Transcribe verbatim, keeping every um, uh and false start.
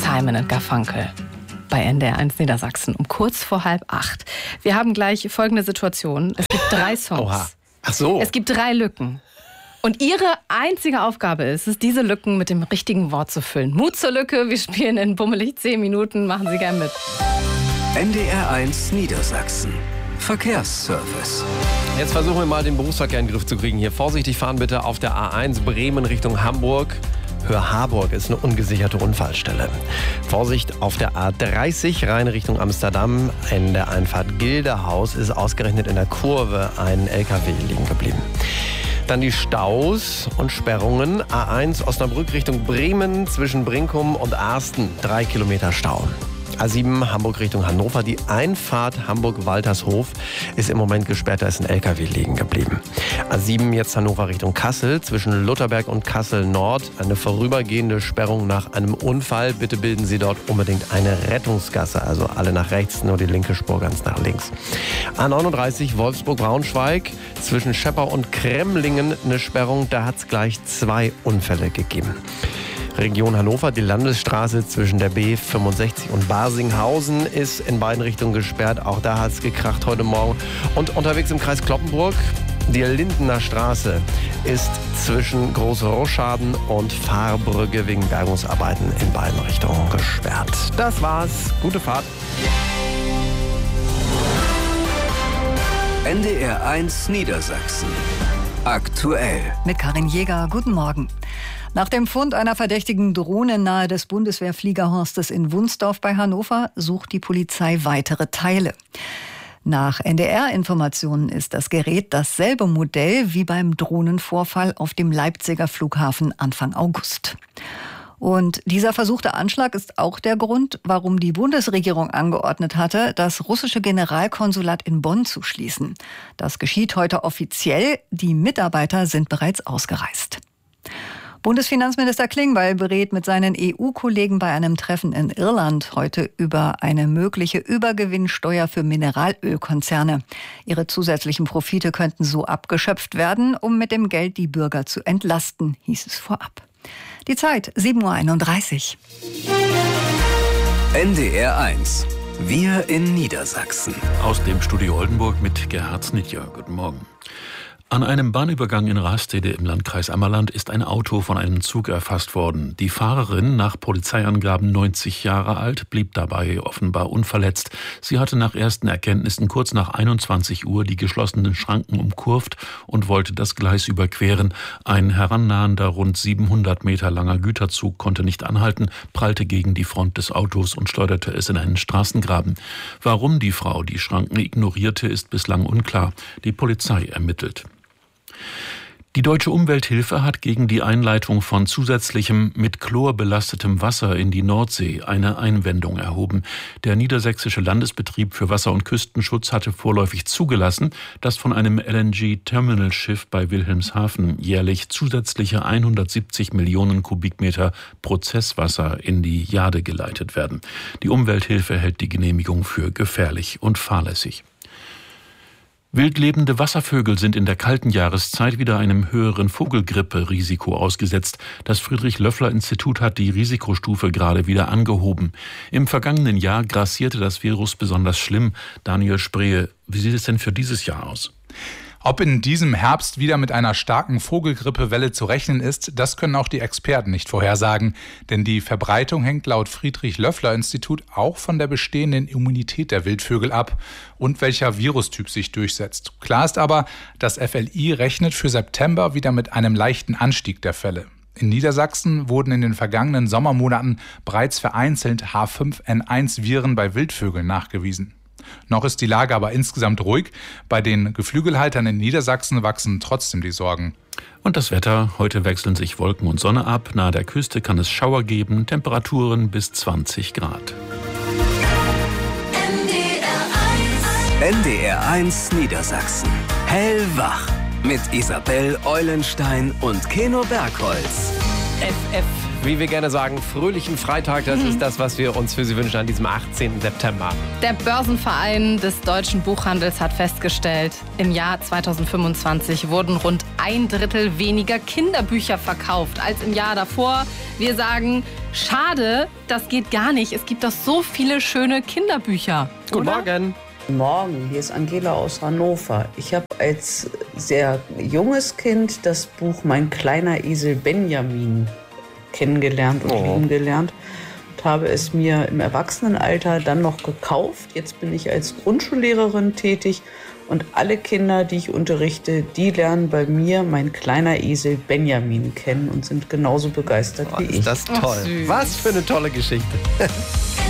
Simon and Garfunkel bei N D R eins Niedersachsen um kurz vor halb acht. Wir haben gleich folgende Situation. Es gibt drei Songs. Oha. Ach so. Es gibt drei Lücken. Und Ihre einzige Aufgabe ist es, diese Lücken mit dem richtigen Wort zu füllen. Mut zur Lücke. Wir spielen in bummelig zehn Minuten. Machen Sie gern mit. N D R eins Niedersachsen. Verkehrsservice. Jetzt versuchen wir mal, den Berufsverkehr in den Griff zu kriegen. Hier vorsichtig fahren bitte auf der A eins Bremen Richtung Hamburg. Hörharburg ist eine ungesicherte Unfallstelle. Vorsicht auf der A dreißig rein Richtung Amsterdam. In der Einfahrt Gildehaus ist ausgerechnet in der Kurve ein L K W liegen geblieben. Dann die Staus und Sperrungen. A eins Osnabrück Richtung Bremen zwischen Brinkum und Arsten. Drei Kilometer Stau. A sieben Hamburg Richtung Hannover. Die Einfahrt Hamburg-Waltershof ist im Moment gesperrt. Da ist ein L K W liegen geblieben. A sieben jetzt Hannover Richtung Kassel. Zwischen Lutherberg und Kassel Nord eine vorübergehende Sperrung nach einem Unfall. Bitte bilden Sie dort unbedingt eine Rettungsgasse. Also alle nach rechts, nur die linke Spur ganz nach links. A neununddreißig Wolfsburg-Braunschweig. Zwischen Scheppau und Kremlingen eine Sperrung. Da hat es gleich zwei Unfälle gegeben. Region Hannover, die Landesstraße zwischen der B fünfundsechzig und Barsinghausen ist in beiden Richtungen gesperrt. Auch da hat es gekracht heute Morgen. Und unterwegs im Kreis Cloppenburg, die Lindener Straße ist zwischen Großroscharden und Fahrbrücke wegen Bergungsarbeiten in beiden Richtungen gesperrt. Das war's. Gute Fahrt. N D R eins Niedersachsen. Aktuell. Mit Karin Jäger. Guten Morgen. Nach dem Fund einer verdächtigen Drohne nahe des Bundeswehrfliegerhorstes in Wunsdorf bei Hannover sucht die Polizei weitere Teile. Nach N D R-Informationen ist das Gerät dasselbe Modell wie beim Drohnenvorfall auf dem Leipziger Flughafen Anfang August. Und dieser versuchte Anschlag ist auch der Grund, warum die Bundesregierung angeordnet hatte, das russische Generalkonsulat in Bonn zu schließen. Das geschieht heute offiziell. Die Mitarbeiter sind bereits ausgereist. Bundesfinanzminister Klingbeil berät mit seinen E U-Kollegen bei einem Treffen in Irland heute über eine mögliche Übergewinnsteuer für Mineralölkonzerne. Ihre zusätzlichen Profite könnten so abgeschöpft werden, um mit dem Geld die Bürger zu entlasten, hieß es vorab. Die Zeit, sieben Uhr einunddreißig. N D R eins. Wir in Niedersachsen. Aus dem Studio Oldenburg mit Gerhard Snitjer. Guten Morgen. An einem Bahnübergang in Rastede im Landkreis Ammerland ist ein Auto von einem Zug erfasst worden. Die Fahrerin, nach Polizeiangaben neunzig Jahre alt, blieb dabei offenbar unverletzt. Sie hatte nach ersten Erkenntnissen kurz nach einundzwanzig Uhr die geschlossenen Schranken umkurvt und wollte das Gleis überqueren. Ein herannahender, rund siebenhundert Meter langer Güterzug konnte nicht anhalten, prallte gegen die Front des Autos und schleuderte es in einen Straßengraben. Warum die Frau die Schranken ignorierte, ist bislang unklar. Die Polizei ermittelt. Die Deutsche Umwelthilfe hat gegen die Einleitung von zusätzlichem mit Chlor belastetem Wasser in die Nordsee eine Einwendung erhoben. Der Niedersächsische Landesbetrieb für Wasser- und Küstenschutz hatte vorläufig zugelassen, dass von einem L N G-Terminalschiff bei Wilhelmshaven jährlich zusätzliche hundertsiebzig Millionen Kubikmeter Prozesswasser in die Jade geleitet werden. Die Umwelthilfe hält die Genehmigung für gefährlich und fahrlässig. Wildlebende Wasservögel sind in der kalten Jahreszeit wieder einem höheren Vogelgrippe-Risiko ausgesetzt. Das Friedrich-Löffler-Institut hat die Risikostufe gerade wieder angehoben. Im vergangenen Jahr grassierte das Virus besonders schlimm. Daniel Sprehe, wie sieht es denn für dieses Jahr aus? Ob in diesem Herbst wieder mit einer starken Vogelgrippewelle zu rechnen ist, das können auch die Experten nicht vorhersagen. Denn die Verbreitung hängt laut Friedrich-Löffler-Institut auch von der bestehenden Immunität der Wildvögel ab und welcher Virustyp sich durchsetzt. Klar ist aber, das F L I rechnet für September wieder mit einem leichten Anstieg der Fälle. In Niedersachsen wurden in den vergangenen Sommermonaten bereits vereinzelt H fünf N eins Viren bei Wildvögeln nachgewiesen. Noch ist die Lage aber insgesamt ruhig. Bei den Geflügelhaltern in Niedersachsen wachsen trotzdem die Sorgen. Und das Wetter, heute wechseln sich Wolken und Sonne ab. Nahe der Küste kann es Schauer geben, Temperaturen bis zwanzig Grad. N D R eins Niedersachsen. Hellwach mit Isabel Eulenstein und Keno Bergholz. F F, wie wir gerne sagen, fröhlichen Freitag. Das mhm. ist das, was wir uns für Sie wünschen an diesem achtzehnten September. Der Börsenverein des deutschen Buchhandels hat festgestellt, im Jahr zweitausendfünfundzwanzig wurden rund ein Drittel weniger Kinderbücher verkauft als im Jahr davor. Wir sagen, Schade, das geht gar nicht. Es gibt doch so viele schöne Kinderbücher. Guten oder? Morgen. Guten Morgen, hier ist Angela aus Hannover. Ich habe als sehr junges Kind das Buch Mein kleiner Esel Benjamin kennengelernt und Oh. lieben gelernt und habe es mir im Erwachsenenalter dann noch gekauft. Jetzt bin ich als Grundschullehrerin tätig und alle Kinder, die ich unterrichte, die lernen bei mir Mein kleiner Esel Benjamin kennen und sind genauso begeistert Oh, wie ich. ist das toll. Ach, süß. Was für eine tolle Geschichte.